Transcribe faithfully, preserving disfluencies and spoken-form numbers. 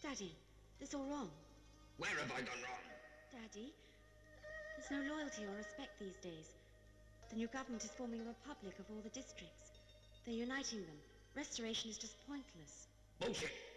Daddy, it's all wrong. Where have I gone wrong? Daddy, there's no loyalty or respect these days. The new government is forming a republic of all the districts. They're uniting them. Restoration is just pointless. Bullshit!